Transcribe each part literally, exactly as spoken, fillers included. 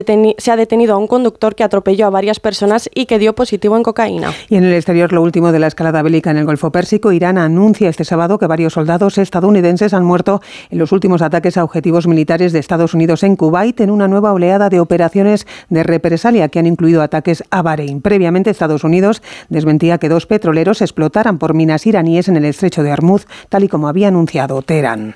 se ha detenido a un conductor que atropelló a varias personas y que dio positivo en cocaína. Y en el exterior, lo último de la escalada bélica en el Golfo Pérsico, Irán anuncia este sábado que varios soldados estadounidenses han muerto en los últimos ataques a objetivos militares de Estados Unidos en Kuwait, en una nueva oleada de operaciones de represalia que han incluido ataques a Bahrein. Previamente, Estados Unidos desmentía que dos petroleros explotaran por minas iraníes en el estrecho de Hormuz, tal y como había anunciado Teherán.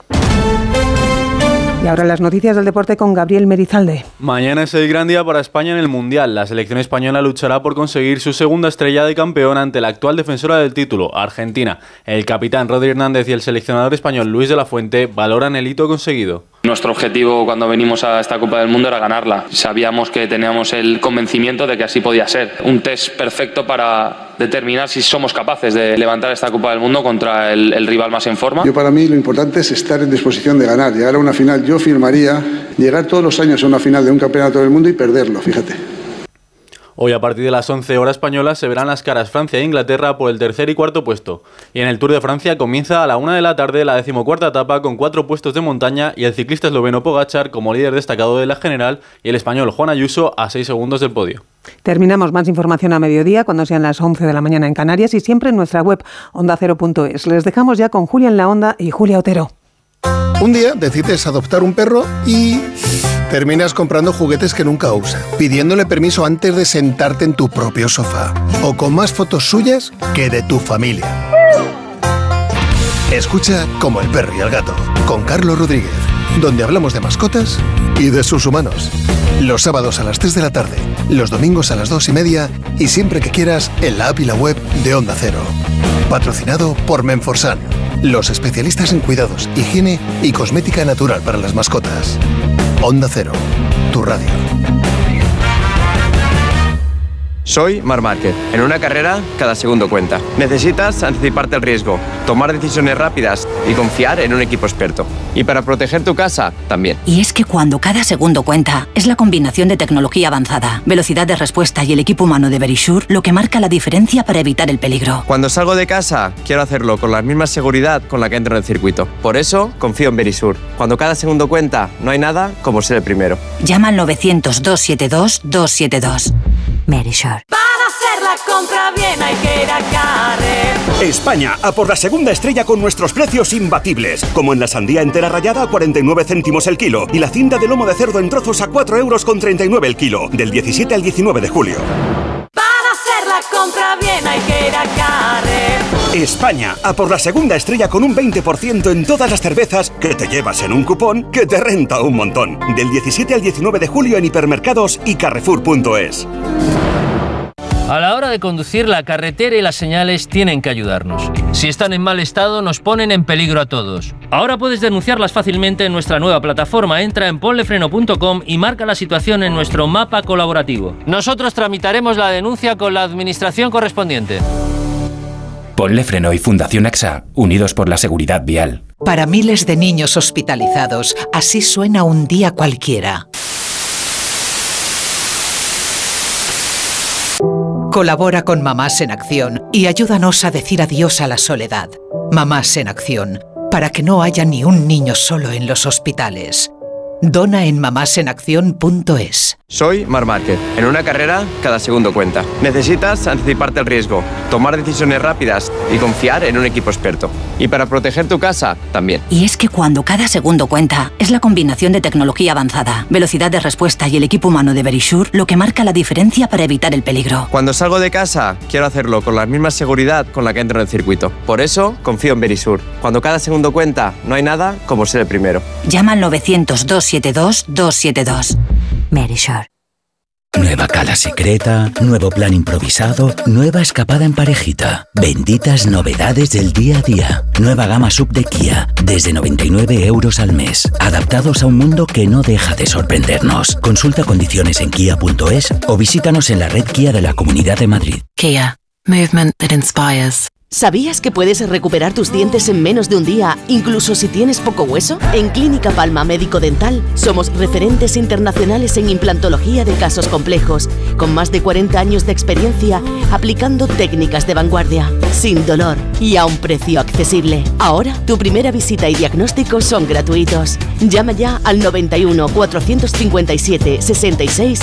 Y ahora las noticias del deporte con Gabriel Merizalde. Mañana es el gran día para España en el Mundial. La selección española luchará por conseguir su segunda estrella de campeón ante la actual defensora del título, Argentina. El capitán Rodri Hernández y el seleccionador español Luis de la Fuente valoran el hito conseguido. Nuestro objetivo cuando venimos a esta Copa del Mundo era ganarla. Sabíamos que teníamos el convencimiento de que así podía ser. Un test perfecto para determinar si somos capaces de levantar esta Copa del Mundo contra el, el rival más en forma. Yo, para mí, lo importante es estar en disposición de ganar, llegar a una final. Yo firmaría llegar todos los años a una final de un campeonato del mundo y perderlo, fíjate. Hoy a partir de las once horas españolas se verán las caras Francia e Inglaterra por el tercer y cuarto puesto. Y en el Tour de Francia comienza a la una de la tarde la decimocuarta etapa con cuatro puestos de montaña y el ciclista esloveno Pogačar como líder destacado de la general y el español Juan Ayuso a seis segundos del podio. Terminamos más información a mediodía cuando sean las once de la mañana en Canarias y siempre en nuestra web onda cero punto es. Les dejamos ya con Julia en la Onda y Julia Otero. Un día decides adoptar un perro y terminas comprando juguetes que nunca usa, pidiéndole permiso antes de sentarte en tu propio sofá o con más fotos suyas que de tu familia. Escucha Como el perro y el gato, con Carlos Rodríguez, donde hablamos de mascotas y de sus humanos. Los sábados a las tres de la tarde, los domingos a las dos y media y siempre que quieras en la app y la web de Onda Cero. Patrocinado por Menforsan, los especialistas en cuidados, higiene y cosmética natural para las mascotas. Onda Cero, tu radio. Soy Marc Márquez. En una carrera, cada segundo cuenta. Necesitas anticiparte al riesgo, tomar decisiones rápidas y confiar en un equipo experto. Y para proteger tu casa, también. Y es que cuando cada segundo cuenta, es la combinación de tecnología avanzada, velocidad de respuesta y el equipo humano de Verisure lo que marca la diferencia para evitar el peligro. Cuando salgo de casa, quiero hacerlo con la misma seguridad con la que entro en el circuito. Por eso, confío en Verisure. Cuando cada segundo cuenta, no hay nada como ser el primero. Llama al novecientos, doscientos setenta y dos, doscientos setenta y dos. Verisure. Para hacer la compra bien hay que ir a Carrefour. España, a por la segunda estrella con nuestros precios imbatibles. Como en la sandía entera rallada a cuarenta y nueve céntimos el kilo y la cinta de lomo de cerdo en trozos a cuatro euros con treinta y nueve el kilo. Del diecisiete al diecinueve de julio. Para hacer la compra bien hay que ir a Carrefour. España, a por la segunda estrella con un veinte por ciento en todas las cervezas que te llevas en un cupón que te renta un montón. Del diecisiete al diecinueve de julio en hipermercados y carrefour punto es. A la hora de conducir, la carretera y las señales tienen que ayudarnos. Si están en mal estado, nos ponen en peligro a todos. Ahora puedes denunciarlas fácilmente en nuestra nueva plataforma. Entra en ponlefreno punto com y marca la situación en nuestro mapa colaborativo. Nosotros tramitaremos la denuncia con la administración correspondiente. Ponle Freno y Fundación A X A, unidos por la seguridad vial. Para miles de niños hospitalizados, así suena un día cualquiera. Colabora con Mamás en Acción y ayúdanos a decir adiós a la soledad. Mamás en Acción, para que no haya ni un niño solo en los hospitales. Dona en mamás en acción punto es. Soy Marc Márquez. En una carrera, cada segundo cuenta. Necesitas anticiparte al riesgo, tomar decisiones rápidas y confiar en un equipo experto. Y para proteger tu casa, también. Y es que cuando cada segundo cuenta, es la combinación de tecnología avanzada, velocidad de respuesta y el equipo humano de Verisure lo que marca la diferencia para evitar el peligro. Cuando salgo de casa, quiero hacerlo con la misma seguridad con la que entro en el circuito. Por eso, confío en Verisure. Cuando cada segundo cuenta, no hay nada como ser el primero. Llama al novecientos, doscientos setenta y dos, doscientos setenta y dos. Verisure. Nueva cala secreta, nuevo plan improvisado, nueva escapada en parejita. Benditas novedades del día a día. Nueva gama sub de Kia, desde noventa y nueve euros al mes. Adaptados a un mundo que no deja de sorprendernos. Consulta condiciones en kia punto es o visítanos en la red Kia de la Comunidad de Madrid. Kia. Movement that inspires. ¿Sabías que puedes recuperar tus dientes en menos de un día, incluso si tienes poco hueso? En Clínica Palma Médico Dental somos referentes internacionales en implantología de casos complejos, con más de cuarenta años de experiencia aplicando técnicas de vanguardia, sin dolor y a un precio accesible. Ahora, tu primera visita y diagnóstico son gratuitos. Llama ya al noventa y uno, cuatrocientos cincuenta y siete, sesenta y seis,